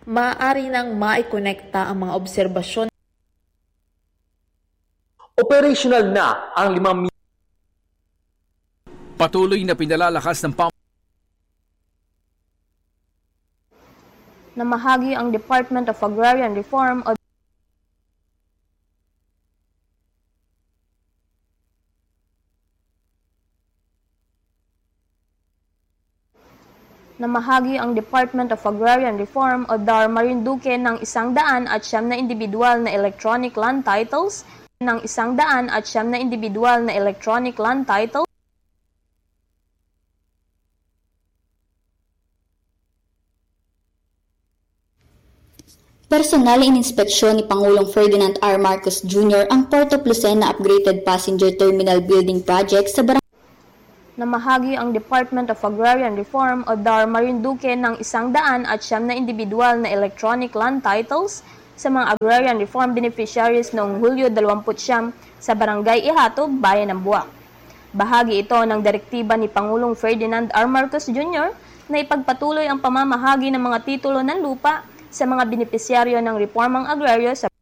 maaari nang maikonekta ang mga obserbasyon. Operational na ang 5 Patuloy na pinalalakas ng Namahagi ang Department of Agrarian Reform o Namahagi ang Department of Agrarian Reform o DAR Marinduque ng 109 na individual na electronic land titles ng 109 na individual na electronic land titles. Personal ininspeksyon ni Pangulong Ferdinand R. Marcos Jr. ang Port of Lucena Upgraded Passenger Terminal Building Project sa Namahagi ang Department of Agrarian Reform o DAR Marinduque ng 109 na individual na electronic land titles sa mga agrarian reform beneficiaries noong Hulyo 29 sa Barangay Ihato, Bayan ng Buwak. Bahagi ito ng direktiba ni Pangulong Ferdinand R. Marcos Jr. na ipagpatuloy ang pamamahagi ng mga titulo ng lupa sa mga benepisyaryo ng reformang agraryo sa